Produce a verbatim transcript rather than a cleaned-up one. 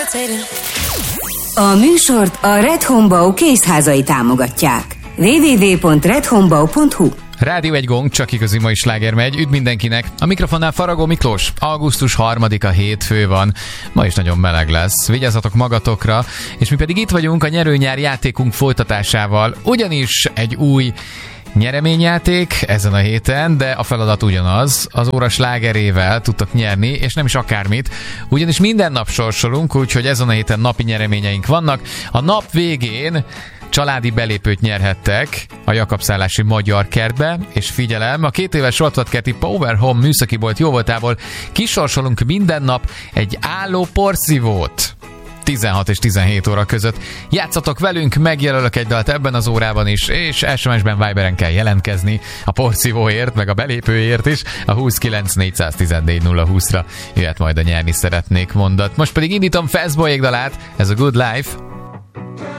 A műsort a Red Hombau kézházai támogatják. double-u double-u double-u pont red hombau pont hu Rádió egy gong, csak igazi mai sláger megy. Üdv mindenkinek! A mikrofonnál Faragó Miklós. augusztus harmadika hétfő van. Ma is nagyon meleg lesz. Vigyázzatok magatokra. És mi pedig itt vagyunk a nyerőnyár játékunk folytatásával. Ugyanis egy új nyereményjáték ezen a héten, de a feladat ugyanaz. Az óra slágerével tudtok nyerni, és nem is akármit. Ugyanis minden nap sorsolunk, úgyhogy ezen a héten napi nyereményeink vannak. A nap végén családi belépőt nyerhettek a Jakabszállási Magyar Kertbe, és figyelem, a két éves Soltvatkerti Power Home műszaki bolt jóvoltából kisorsolunk minden nap egy álló porszívót. tizenhat és tizenhét óra között. Játszatok velünk, megjelölök egy dalt ebben az órában is, és es em es-ben, Viberen kell jelentkezni a porszívóért, meg a belépőért is. A huszonkilenc négyszáztizennégy nulla húszra jöhet majd a nyerni szeretnék mondat. Most pedig indítom Fastboy dalát, ez a Good Life.